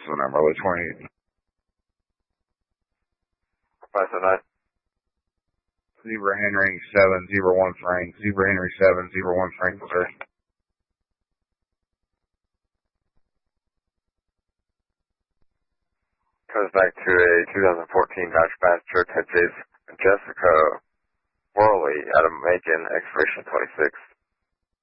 the number, like 28. 579. Zebra Henry 701 Frank. Zebra Henry 701 Frank, sir. Comes back to a 2014 Dodge Passenger, type Jessica Worley out of Macon, expiration 26.